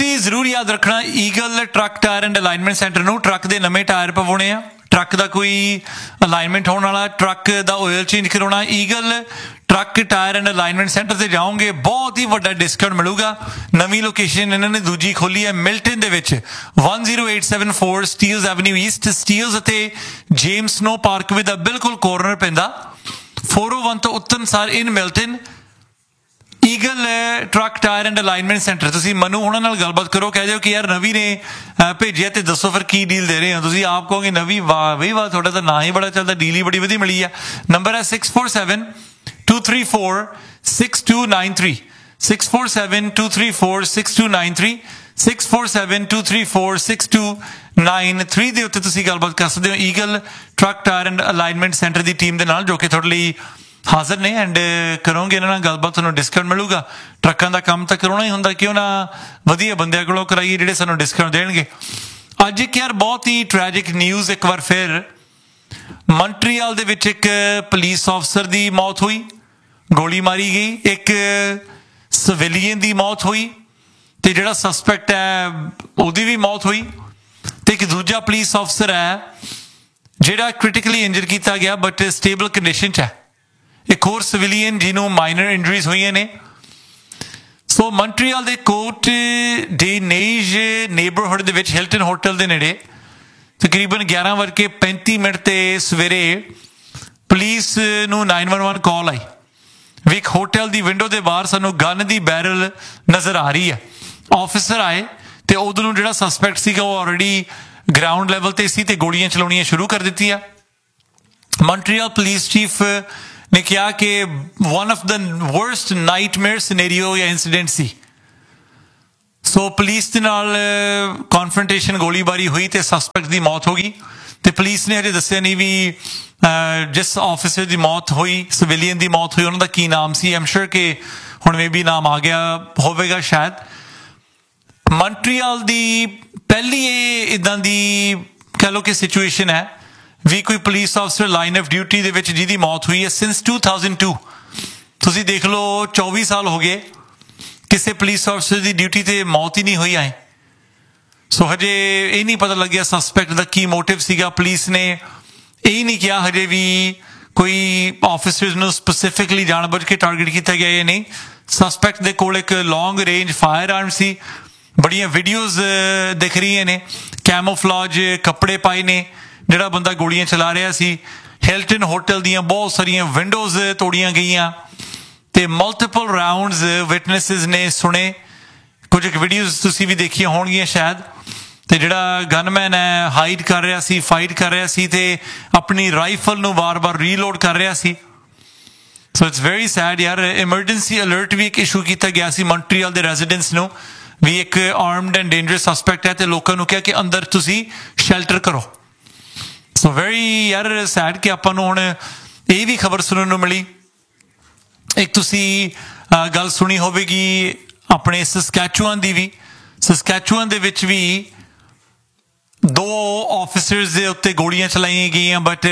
ਤੁਸੀਂ ਜ਼ਰੂਰ ਯਾਦ ਰੱਖਣਾ eagle truck tyre and alignment centre ਨੂੰ ਟਰੱਕ ਦੇ ਨਵੇਂ ਟਾਇਰ ਪਵਾਉਣੇ ਆ, ਟਰੱਕ ਦਾ ਕੋਈ ਅਲਾਈਨਮੈਂਟ ਹੋਣ ਵਾਲਾ, ਟਰੱਕ ਦਾ ਆਇਲ ਚੇਂਜ ਕਰਾਉਣਾ, eagle truck tyre and alignment centre ਤੇ ਜਾਓਗੇ ਬਹੁਤ ਹੀ ਵੱਡਾ ਡਿਸਕਾਊਂਟ ਮਿਲੂਗਾ। ਨਵੀਂ ਲੋਕੇਸ਼ਨ ਇਹਨਾਂ ਨੇ ਦੂਜੀ ਖੋਲੀ ਹੈ ਮਿਲਟਨ ਦੇ ਵਿੱਚ 10874 ਸਟੀਲਸ ਐਵਨਿਊ ਈਸਟ, ਸਟੀਲਸ ਅਤੇ ਜੇਮਸ ਸਨੋ ਪਾਰਕਵੇ ਦਾ ਬਿਲਕੁਲ ਕੋਰਨਰ ਪੈਂਦਾ 401 ਤੋਂ ਉੱਤਨ ਸਾਰ ਇਨ Milton. Eagle truck tyre and alignment centre. ਤੁਸੀਂ ਮਨੂ ਉਹਨਾਂ ਨਾਲ ਗੱਲਬਾਤ ਕਰੋ, ਕਹਿ ਦਿਓ ਕਿ ਯਾਰ ਨਵੀ ਨੇ ਭੇਜਿਆ ਤੇ ਦੱਸੋ ਫਿਰ ਕੀ ਡੀਲ ਦੇ ਰਹੇ ਹੋ। ਤੁਸੀਂ ਆਪ ਕਹੋਗੇ ਨਵੀ ਵਾਹ ਬਈ ਵਾਹ, ਤੁਹਾਡਾ ਤਾਂ ਨਾਂ ਹੀ ਬੜਾ ਚੱਲਦਾ, ਡੀਲ ਹੀ ਬੜੀ ਵਧੀਆ ਮਿਲੀ ਆ। ਨੰਬਰ ਹੈ 647-234-6293 647-234-6293 647-234-6293 ਦੇ ਉੱਤੇ ਤੁਸੀਂ ਗੱਲਬਾਤ ਕਰ ਸਕਦੇ ਹੋ eagle truck tyre and alignment centre the team ਦੇ ਨਾਲ, ਜੋ ਕਿ ਤੁਹਾਡੇ ਲਈ ਹਾਜ਼ਰ ਨੇ। ਐਂਡ ਕਰੋਗੇ ਇਹਨਾਂ ਨਾਲ ਗੱਲਬਾਤ, ਤੁਹਾਨੂੰ ਡਿਸਕਾਊਂਟ ਮਿਲੂਗਾ। ਟਰੱਕਾਂ ਦਾ ਕੰਮ ਤਾਂ ਕਰਾਉਣਾ ਹੀ ਹੁੰਦਾ, ਕਿਉਂ ਨਾ ਵਧੀਆ ਬੰਦਿਆਂ ਕੋਲੋਂ ਕਰਾਈਏ ਜਿਹੜੇ ਸਾਨੂੰ ਡਿਸਕਾਊਂਟ ਦੇਣਗੇ। ਅੱਜ ਇੱਕ ਯਾਰ ਬਹੁਤ ਹੀ ਟ੍ਰੈਜਿਕ ਨਿਊਜ਼ ਇੱਕ ਵਾਰ ਫਿਰ, ਮੌਂਟਰੀਅਲ ਦੇ ਵਿੱਚ ਇੱਕ ਪੁਲਿਸ ਅਫਸਰ ਦੀ ਮੌਤ ਹੋਈ, ਗੋਲੀ ਮਾਰੀ ਗਈ। ਇੱਕ ਸਿਵਿਲੀਅਨ ਦੀ ਮੌਤ ਹੋਈ ਤੇ ਜਿਹੜਾ ਸਸਪੈਕਟ ਹੈ ਉਹਦੀ ਵੀ ਮੌਤ ਹੋਈ। ਤੇ ਇੱਕ ਦੂਜਾ ਪੁਲਿਸ ਅਫਸਰ ਹੈ ਜਿਹੜਾ ਕ੍ਰਿਟੀਕਲੀ ਇੰਜਰ ਕੀਤਾ ਗਿਆ ਬਟ ਸਟੇਬਲ ਕੰਡੀਸ਼ਨ 'ਚ ਹੈ। ਇੱਕ ਹੋਰ ਸਿਵਿਲੀਅਨ ਜਿਹਨੂੰ ਮਾਈਨਰ ਇੰਜਰੀਜ਼ ਹੋਈਆਂ ਨੇ। ਸੋ ਮੌਂਟਰੀਅਲ ਦੇ ਕੋਟ ਡੇ ਨੇਜ ਨੇਬਰਹੁੱਡ ਦੇ ਵਿੱਚ ਹਿਲਟਨ ਹੋਟਲ ਦੇ ਨੇੜੇ ਤਕਰੀਬਨ 11:35 ਤੇ ਸਵੇਰੇ ਪੁਲਿਸ ਨੂੰ 911 ਕਾਲ ਆਈ ਵੀ ਇੱਕ ਹੋਟਲ ਦੀ ਵਿੰਡੋ ਦੇ ਬਾਹਰ ਸਾਨੂੰ ਗਨ ਦੀ ਬੈਰਲ ਨਜ਼ਰ ਆ ਰਹੀ ਹੈ। ਆਫਿਸਰ ਆਏ ਤੇ ਉਦੋਂ ਨੂੰ ਜਿਹੜਾ ਸਸਪੈਕਟ ਸੀਗਾ ਉਹ ਆਲਰੇਡੀ ਗਰਾਊਂਡ ਲੈਵਲ ਤੇ ਸੀ ਤੇ ਗੋਲੀਆਂ ਚਲਾਉਣੀਆਂ ਸ਼ੁਰੂ ਕਰ ਦਿੱਤੀਆਂ। ਮੌਂਟਰੀਅਲ ਪੁਲਿਸ ਚੀਫ ਨੇ ਕਿਹਾ ਕਿ one of the worst ਨਾਈਟਮੇਅਰ scenario ਜਾਂ ਇੰਸੀਡੈਂਟ ਸੀ। ਸੋ ਪੁਲਿਸ ਦੇ ਨਾਲ ਕਨਫਰੰਟੇਸ਼ਨ, ਗੋਲੀਬਾਰੀ ਹੋਈ ਤੇ ਸਸਪੈਕਟ ਦੀ ਮੌਤ ਹੋ ਗਈ। ਤੇ ਪੁਲਿਸ ਨੇ ਹਜੇ ਦੱਸਿਆ ਨਹੀਂ ਵੀ ਜਿਸ ਆਫਿਸਰ ਦੀ ਮੌਤ ਹੋਈ, ਸਿਵਿਲੀਅਨ ਦੀ ਮੌਤ ਹੋਈ, ਉਹਨਾਂ ਦਾ ਕੀ ਨਾਮ ਸੀ। ਆਮ ਸ਼ੋਰ ਕਿ ਹੁਣ ਮੇ ਵੀ ਨਾਮ ਆ ਗਿਆ ਹੋਵੇਗਾ ਸ਼ਾਇਦ। ਮੌਂਟਰੀਅਲ ਦੀ ਪਹਿਲੀ ਇਹ ਇੱਦਾਂ ਦੀ ਕਹਿ ਲਓ ਕਿ ਸਿਚੁਏਸ਼ਨ ਹੈ ਵੀ ਕੋਈ ਪੁਲਿਸ ਅਫਸਰ ਲਾਈਨ ਆਫ ਡਿਊਟੀ ਦੇ ਵਿੱਚ ਜਿਹਦੀ ਮੌਤ ਹੋਈ ਹੈ ਸਿੰਸ 2002। ਤੁਸੀਂ ਦੇਖ ਲਓ 24 ਸਾਲ ਹੋ ਗਏ ਕਿਸੇ ਪੁਲਿਸ ਅਫਸਰ ਦੀ ਡਿਊਟੀ ਤੇ ਮੌਤ ਹੀ ਨਹੀਂ ਹੋਈ ਆਏ। ਸੋ ਹਜੇ ਇਹ ਨਹੀਂ ਪਤਾ ਲੱਗਿਆ ਸਸਪੈਕਟ ਦਾ ਕੀ ਮੋਟਿਵ ਸੀਗਾ। ਪੁਲਿਸ ਨੇ ਇਹ ਨਹੀਂ ਕਿਹਾ ਹਜੇ ਵੀ ਕੋਈ ਆਫਿਸਰਸ ਨੂੰ ਸਪੈਸੀਫਿਕਲੀ ਜਾਣਬੁੱਝ ਕੇ ਟਾਰਗੇਟ ਕੀਤਾ ਗਿਆ ਜਾਂ ਨਹੀਂ। ਸਸਪੈਕਟ ਦੇ ਕੋਲ ਇੱਕ ਲੌਂਗ ਰੇਂਜ ਫਾਇਰ ਆਰਮ ਸੀ। ਬੜੀਆਂ ਵੀਡੀਓਜ਼ ਦਿਖ ਰਹੀਆਂ ਨੇ, ਕੈਮੋਫਲਾਜ ਕੱਪੜੇ ਪਾਏ ਨੇ ਜਿਹੜਾ ਬੰਦਾ ਗੋਲੀਆਂ ਚਲਾ ਰਿਹਾ ਸੀ। ਹਿਲਟਨ ਹੋਟਲ ਦੀਆਂ ਬਹੁਤ ਸਾਰੀਆਂ ਵਿੰਡੋਜ਼ ਤੋੜੀਆਂ ਗਈਆਂ ਤੇ ਮਲਟੀਪਲ ਰਾਊਂਡਸ ਵਿਟਨੈਸਿਸ ਨੇ ਸੁਣੇ। ਕੁਝ ਇੱਕ ਵੀਡੀਓਜ਼ ਤੁਸੀਂ ਵੀ ਦੇਖੀਆਂ ਹੋਣਗੀਆਂ ਸ਼ਾਇਦ। ਤੇ ਜਿਹੜਾ ਗਨਮੈਨ ਹੈ ਹਾਈਡ ਕਰ ਰਿਹਾ ਸੀ, ਫਾਈਟ ਕਰ ਰਿਹਾ ਸੀ ਤੇ ਆਪਣੀ ਰਾਈਫਲ ਨੂੰ ਵਾਰ-ਵਾਰ ਰੀਲੋਡ ਕਰ ਰਿਹਾ ਸੀ। ਸੋ ਇਟਸ ਵੈਰੀ ਸੈਡ ਯਾਰ। ਐਮਰਜੈਂਸੀ ਅਲਰਟ ਵੀ ਇੱਕ ਇਸ਼ੂ ਕੀਤਾ ਗਿਆ ਸੀ ਮੌਂਟਰੀਅਲ ਦੇ ਰੈਜ਼ੀਡੈਂਟਸ ਨੂੰ ਵੀ ਇੱਕ ਆਰਮਡ ਐਂਡ ਡੇਂਜਰਸ ਸਸਪੈਕਟ ਹੈ ਤੇ ਲੋਕਾਂ ਨੂੰ ਕਿਹਾ ਕਿ ਅੰਦਰ ਤੁਸੀਂ ਸ਼ੈਲਟਰ ਕਰੋ। ਸੋ ਵੈਰੀ ਯਾਰ ਸੈਡ ਕਿ ਆਪਾਂ ਨੂੰ ਹੁਣ ਇਹ ਵੀ ਖਬਰ ਸੁਣਨ ਨੂੰ ਮਿਲੀ। ਇੱਕ ਤੁਸੀਂ ਗੱਲ ਸੁਣੀ ਹੋਵੇਗੀ ਆਪਣੇ ਸਸਕੈਚੁਅਨ ਦੀ ਵੀ। ਸਸਕੈਚੁਅਨ ਦੇ ਵਿੱਚ ਵੀ 2 ਆਫਿਸਰਸ ਦੇ ਉੱਤੇ ਗੋਲੀਆਂ ਚਲਾਈਆਂ ਗਈਆਂ ਬਟ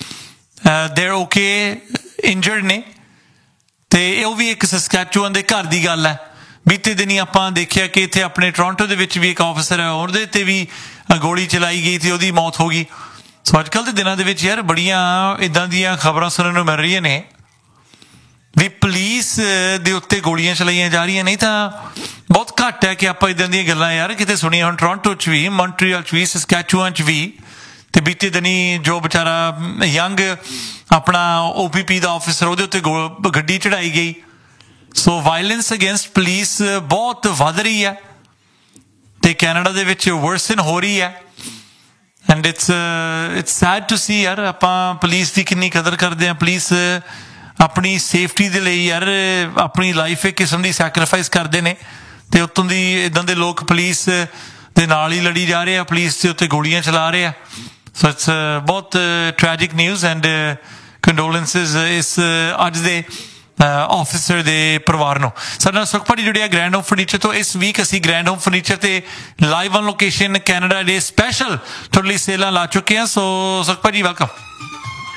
ਦੇਰ ਓਕੇ, ਇੰਜਰਡ ਨੇ। ਤੇ ਉਹ ਵੀ ਇੱਕ ਸਸਕੈਚੁਅਨ ਦੇ ਘਰ ਦੀ ਗੱਲ ਹੈ। ਬੀਤੇ ਦਿਨੀ ਆਪਾਂ ਦੇਖਿਆ ਕਿ ਇੱਥੇ ਆਪਣੇ ਟੋਰਾਂਟੋ ਦੇ ਵਿੱਚ ਵੀ ਇੱਕ ਆਫਿਸਰ ਹੈ, ਉਹਦੇ ਤੇ ਵੀ ਗੋਲੀ ਚਲਾਈ ਗਈ ਤੇ ਉਹਦੀ ਮੌਤ ਹੋ ਗਈ। ਸੋ ਅੱਜ ਕੱਲ੍ਹ ਦੇ ਦਿਨਾਂ ਦੇ ਵਿੱਚ ਯਾਰ ਬੜੀਆਂ ਇੱਦਾਂ ਦੀਆਂ ਖਬਰਾਂ ਸੁਣਨ ਨੂੰ ਮਿਲ ਰਹੀਆਂ ਨੇ ਵੀ ਪੁਲਿਸ ਦੇ ਉੱਤੇ ਗੋਲੀਆਂ ਚਲਾਈਆਂ ਜਾ ਰਹੀਆਂ। ਨਹੀਂ ਤਾਂ ਬਹੁਤ ਘੱਟ ਹੈ ਕਿ ਆਪਾਂ ਇੱਦਾਂ ਦੀਆਂ ਗੱਲਾਂ ਯਾਰ ਕਿਤੇ ਸੁਣੀਆਂ। ਹੁਣ ਟੋਰਾਂਟੋ 'ਚ ਵੀ, ਮੌਂਟਰੀਅਲ 'ਚ ਵੀ, ਸਸਕੈਚੁਅਨ 'ਚ ਵੀ। ਤੇ ਬੀਤੇ ਦਿਨੀ ਜੋ ਵਿਚਾਰਾ ਯੰਗ ਆਪਣਾ OPP ਦਾ ਆਫਿਸਰ, ਉਹਦੇ ਉੱਤੇ ਗੱਡੀ ਚੜਾਈ ਗਈ। ਸੋ ਵਾਇਲੈਂਸ ਅਗੇਂਸਟ ਪੁਲਿਸ ਬਹੁਤ ਵੱਧ ਰਹੀ ਹੈ ਤੇ ਕੈਨੇਡਾ ਦੇ ਵਿੱਚ ਵਰਸਨ ਹੋ ਰਹੀ ਹੈ। ਐਂਡ ਇਟਸ ਸੈਡ ਟੂ ਸੀ ਯਾਰ। ਆਪਾਂ ਪੁਲਿਸ ਦੀ ਕਿੰਨੀ ਕਦਰ ਕਰਦੇ ਹਾਂ। ਪੁਲਿਸ ਆਪਣੀ ਸੇਫਟੀ ਦੇ ਲਈ ਯਾਰ ਆਪਣੀ ਲਾਈਫ ਇੱਕ ਕਿਸਮ ਦੀ ਸੈਕਰੀਫਾਈਸ ਕਰਦੇ ਨੇ ਤੇ ਉੱਤੋਂ ਦੀ ਇੱਦਾਂ ਦੇ ਲੋਕ ਪੁਲਿਸ ਦੇ ਨਾਲ ਹੀ ਲੜੀ ਜਾ ਰਹੇ ਆ, ਪੁਲਿਸ ਦੇ ਉੱਤੇ ਗੋਲੀਆਂ ਚਲਾ ਰਹੇ ਆ। ਸੋ ਇਟਸ ਬਹੁਤ ਟ੍ਰੈਜਿਕ ਨਿਊਜ਼ ਐਂਡ ਕੰਡੋਲੈਂਸਿਸ ਇਸ ਅੱਜ ਦੇ ਆਫਿਸਰ ਦੇ ਪਰਿਵਾਰ ਨੂੰ। ਸਾਡੇ ਨਾਲ ਸੁਖਪਾਲ ਜੁੜਿਆ ਗ੍ਰੈਂਡ ਹੋਮ ਫਰਨੀਚਰ ਤੋਂ। ਇਸ ਵੀਕ ਅਸੀਂ ਗ੍ਰੈਂਡ ਹੋਮ ਫਰਨੀਚਰ ਤੇ live on location Canada day special ਤੁਹਾਡੇ ਲਈ ਸੇਲਾਂ ਲਾ ਚੁੱਕੇ ਹਾਂ। ਸੋ ਸੁਖਪਾਲ ਜੀ ਵੈਲਕਮ।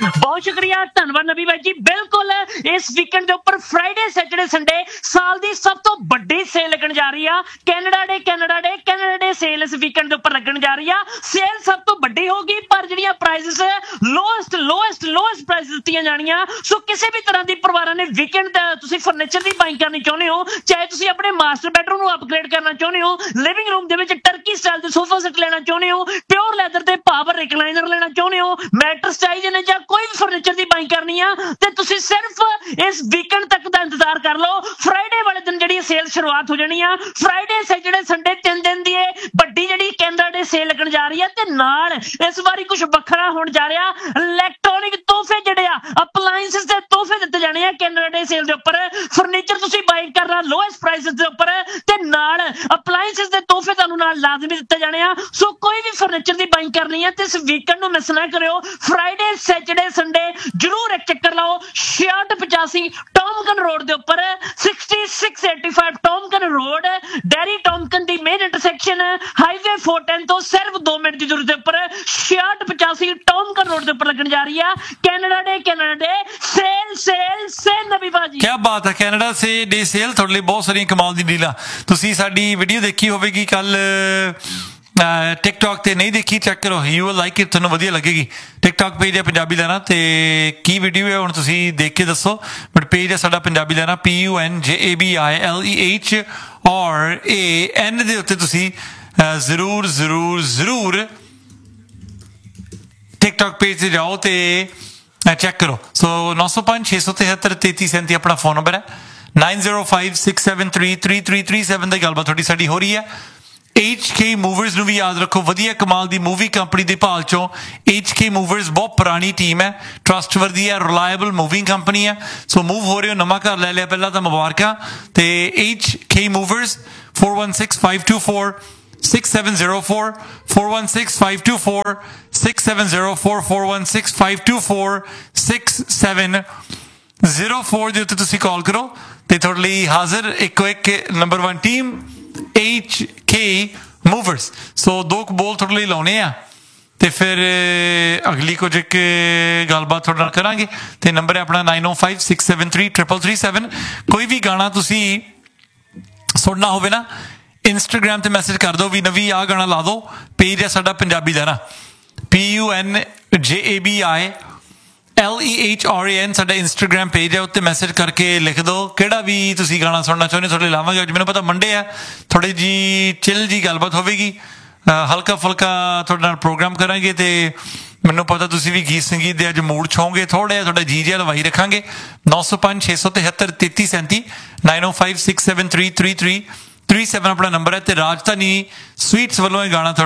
बहुत शुक्रिया, धन्यवाद नबी भाई जी। बिल्कुल इस वीकेंड के ऊपर फ्राइडे सैटरडे संडे साल की सब तो बड़ी सेल लगन जा रही है। कैनेडा डे सेल इस वीकेंड के ऊपर लगन जा रही है। सेल सब तो बड़ी होगी पर ਜਿਹੜੀਆਂ प्राइजेस लोएस्ट प्राइस ਦਿੱਤੀਆਂ ਜਾਣੀਆਂ। सो किसी भी तरह की परिवार ने वीकेंड ਤੁਸੀਂ फर्नीचर की बाइंग करनी चाਹੁੰਦੇ हो, चाहे ਤੁਸੀਂ ਆਪਣੇ मास्टर बेडरूम ਨੂੰ अपग्रेड करना ਚਾਹੁੰਦੇ ਹੋ, लिविंग रूम ਦੇ ਵਿੱਚ टर्की स्टाइल ਦੇ सोफा सेट लेना चाਹੁੰਦੇ हो, प्योर लैदर ਤੇ पावर रिक्लाइनर लेना ਚਾਹੁੰਦੇ ਹੋ, मैट्रेस चाहिए ने ਜਾਂ कोई भी फर्नीचर की बाइंग करनी आ ਤੇ ਤੁਸੀਂ सिर्फ इस वीकेंड तक ਦਾ इंतजार कर लो। फ्राइडे वाले दिन ਜਿਹੜੀ सेल शुरुआत हो जानी आ। फ्राइडे सैटरडे संडे 3 दिन ਦੀ ਇਹ ਵੱਡੀ ਜਿਹੜੀ ਕੈਨੇਡਾ ਡੇ सेल लगन जा रही है ਤੇ ਨਾਲ ਇਸ ਵਾਰੀ ਕੁਝ ਵੱਖਰਾ ਹੋਣ ਜਾ ਰਿਹਾ। ਇਲੈਕਟ੍ਰੋਨਿਕ ਤੋਹਫੇ ਜਿਹੜੇ ਆ ਅਪਲਾਈਐਂਸਸ ਦੇ ਤੋਹਫੇ ਦਿੱਤੇ ਜਾਣੇ ਆ ਕੈਨੇਡਾ ਡੇ सेल ਦੇ ਉੱਪਰ। ਫਰਨੀਚਰ ਤੁਸੀਂ ਬਾਈ ਕਰਨਾ ਲੋਐਸਟ ਪ੍ਰਾਈਸਸ ਦੇ ਉੱਪਰ ਤੇ ਨਾਲ ਅਪਲਾਈਐਂਸਸ ਦੇ ਤੋਹਫੇ ਤੁਹਾਨੂੰ ਨਾਲ ਲਾਜ਼ਮੀ ਦਿੱਤੇ ਜਾਣੇ ਆ। ਸੋ ਕੋਈ ਵੀ ਫਰਨੀਚਰ ਦੀ ਬਾਈ ਕਰਨੀ ਹੈ ਤੇ ਇਸ ਵੀਕਐਂਡ ਨੂੰ ਮਿਸ ਨਾ ਕਰਿਓ। ਫਰਾਈਡੇ ਸੈਟਰਡੇ ਸੰਡੇ ਜਰੂਰ ਇੱਕ ਚੱਕਰ ਲਾਓ। 6685 ਟੌਮਕਨ ਰੋਡ ਦੇ ਉੱਪਰ 6685 ਟੌਮਕਨ ਰੋਡ ਡੈਰੀ ਟੌਮਕਨ ਦੀ ਮੇਨ ਇੰਟਰਸੈਕਸ਼ਨ ਹਾਈਵੇ 410 ਤੋਂ ਸਿਰਫ 2 ਮਿੰਟ ਦੀ ਦੂਰੀ ਦੇ ਉੱਪਰ 6685 ਟੌਮਕਨ ਰੋਡ ਦੇ ਉੱਪਰ ਲੱਗਣ ਜਾ ਰਹੀ ਆ ਕੈਨੇਡਾ ਡੇ ਸੇਲ ਨਬੀ ਬਾਜੀ। ਕੀ ਬਾਤ ਹੈ, ਕੈਨੇਡਾ ਡੇ ਸੇਲ ਤੁਹਾਡੇ ਲਈ ਬਹੁਤ ਸਾਰੀਆਂ ਕਮਾਲ ਦੀ ਡੀਲਾਂ। ਤੁਸੀਂ ਸਾਡੀ ਵੀਡੀਓ ਦੇਖੀ ਹੋਵੇਗੀ ਕੱਲ ਟਿਕਟੌਕ ਤੇ, ਨਹੀਂ ਦੇਖੀ ਚੈੱਕ ਕਰੋ, ਯੂ ਵਿਲ ਲਾਈਕ ਇਟ, ਤੁਹਾਨੂੰ ਵਧੀਆ ਲੱਗੇਗੀ। ਟਿਕਟੌਕ ਪੇਜ ਹੈ ਪੰਜਾਬੀ ਲਹਿਰਾਂ ਤੇ ਕੀ ਵੀਡੀਓ ਹੈ ਹੁਣ ਤੁਸੀਂ ਦੇਖ ਕੇ ਦੱਸੋ, ਬਟ ਪੇਜ ਹੈ ਸਾਡਾ ਪੰਜਾਬੀ ਲਹਿਰਾਂ PUNJABILEHRAN ਦੇ ਉੱਤੇ ਤੁਸੀਂ ਜ਼ਰੂਰ ਟਿਕਟੌਕ ਪੇਜ ਤੇ ਜਾਓ ਤੇ ਚੈੱਕ ਕਰੋ। ਸੋ 905 673 3337 ਆਪਣਾ ਫੋਨ ਨੰਬਰ ਹੈ। 9056733337 ਦੀ ਗੱਲਬਾਤ ਤੁਹਾਡੀ ਸਾਡੀ ਹੋ ਰਹੀ ਹੈ। HK ਮੂਵਰਸ ਨੂੰ ਵੀ ਯਾਦ ਰੱਖੋ, ਵਧੀਆ ਕਮਾਲ ਦੀ ਮੂਵੀ ਕੰਪਨੀ ਦੀ ਭਾਲ ਚੋਂ। HK ਮੂਵਰਸ ਬਹੁਤ ਪੁਰਾਣੀ ਟੀਮ ਹੈ, ਟਰਸਟਵਰਦੀ ਹੈ, ਰਿਲਾਇਬਲ ਮੂਵਿੰਗ ਕੰਪਨੀ ਹੈ। ਸੋ ਮੂਵ ਹੋ ਰਹੇ ਹੋ, ਨਵਾਂ ਘਰ ਲੈ ਲਿਆ ਪਹਿਲਾਂ ਤਾਂ ਮੁਬਾਰਕਾਂ। ਤੇ HK ਮੂਵਰਸ 416524 6704 416524 6704 416524 6704 ਦੇ ਉੱਤੇ ਤੁਸੀਂ ਕਾਲ ਕਰੋ ਤੇ ਤੁਹਾਡੇ ਲਈ ਹਾਜ਼ਰ ਇੱਕੋ ਇੱਕ ਨੰਬਰ 1 ਟੀਮ HK ਮੂਵਰਸ। ਸੋ ਦੋ ਬੋਲ ਤੁਹਾਡੇ ਲਈ ਲਾਉਣੇ ਆ ਤੇ ਫਿਰ ਅਗਲੀ ਕੁਝ ਇੱਕ ਗੱਲਬਾਤ ਤੁਹਾਡੇ ਨਾਲ ਕਰਾਂਗੇ। ਤੇ ਨੰਬਰ ਹੈ ਆਪਣਾ 9056733337। ਕੋਈ ਵੀ ਗਾਣਾ ਤੁਸੀਂ ਸੁਣਨਾ ਹੋਵੇ ਨਾ, ਇੰਸਟਾਗ੍ਰਾਮ ਤੇ ਮੈਸੇਜ ਕਰ ਦਿਓ ਵੀ ਨਵੀਂ ਆਹ ਗਾਣਾ ਲਾ ਦਿਓ। ਪੇਜ ਹੈ ਸਾਡਾ ਪੰਜਾਬੀ ਲਹਿਰਾਂ PUNJABILEHRAN ਸਾਡਾ ਇੰਸਟਾਗ੍ਰਾਮ ਪੇਜ ਹੈ। ਉੱਤੇ ਮੈਸੇਜ ਕਰਕੇ ਲਿਖ ਦਿਓ ਕਿਹੜਾ ਵੀ ਤੁਸੀਂ ਗਾਣਾ ਸੁਣਨਾ ਚਾਹੁੰਦੇ ਹੋ, ਤੁਹਾਡੇ ਲਾਵਾਂਗੇ। ਅੱਜ ਮੈਨੂੰ ਪਤਾ ਮੰਡੇ ਹੈ, ਥੋੜੀ ਜੀ ਚਿਲ ਜੀ ਗੱਲਬਾਤ ਹੋਵੇਗੀ, ਹਲਕਾ ਫੁਲਕਾ ਤੁਹਾਡੇ ਨਾਲ ਪ੍ਰੋਗਰਾਮ ਕਰਾਂਗੇ ਤੇ ਮੈਨੂੰ ਪਤਾ ਤੁਸੀਂ ਵੀ ਗੀਤ ਸੰਗੀਤ ਦੇ ਅੱਜ ਮੂਡ ਛੋਂਗੇ, ਥੋੜਾ ਜਿਹਾ ਤੁਹਾਡਾ ਜੀ ਜਿਹਾ ਲਵਾਈ ਰੱਖਾਂਗੇ। 905 673 3337 9056733337 ਆਪਣਾ ਨੰਬਰ ਹੈ ਤੇ ਰਾਜਧਾਨੀ ਸਵੀਟਸ ਵੱਲੋਂ ਇਹ ਗਾਣਾ